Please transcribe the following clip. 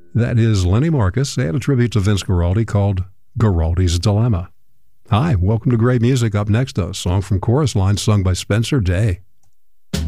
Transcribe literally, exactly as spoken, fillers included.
That is Lenny Marcus and a tribute to Vince Guaraldi called Guaraldi's Dilemma. Hi, welcome to Great Music. Up next, a song from Chorus Line sung by Spencer Day.